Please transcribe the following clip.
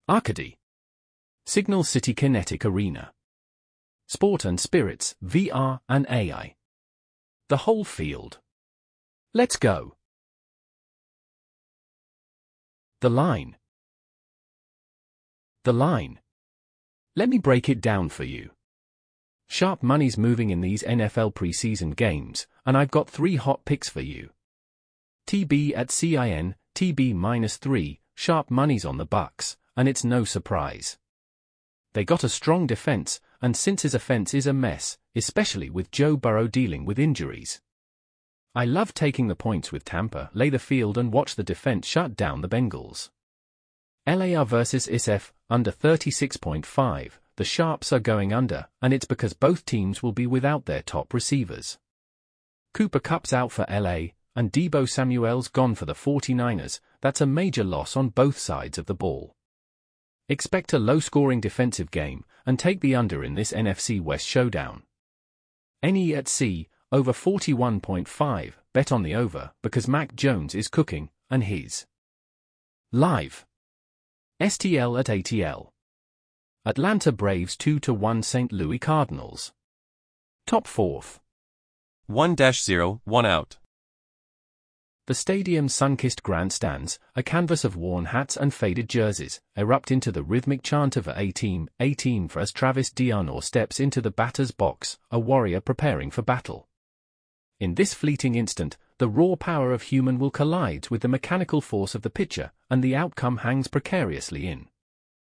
Arcady. Signal City Kinetic Arena. Sport and Spirits, VR and AI. The whole field. Let's go. The line. The line. Let me break it down for you. Sharp money's moving in these NFL preseason games, and I've got 3 hot picks for you. TB at CIN, TB -3, sharp money's on the Bucs, and it's no surprise. They got a strong defense, and since his offense is a mess, especially with Joe Burrow dealing with injuries. I love taking the points with Tampa, lay the field and watch the defense shut down the Bengals. LAR versus SF, under 36.5, the Sharps are going under, and it's because both teams will be without their top receivers. Cooper Kupp's out for LA, and Deebo Samuel's gone for the 49ers. That's a major loss on both sides of the ball. Expect a low-scoring defensive game, and take the under in this NFC West showdown. NE at C, over 41.5, bet on the over, because Mac Jones is cooking, and his live. STL at ATL. Atlanta Braves 2-1 St. Louis Cardinals. Top 4th. 1-0, 1 out. The stadium's sun-kissed grandstands, a canvas of worn hats and faded jerseys, erupt into the rhythmic chant of A-Team for as Travis d'Arnaud steps into the batter's box, a warrior preparing for battle. In this fleeting instant, the raw power of human will collides with the mechanical force of the pitcher, and the outcome hangs precariously in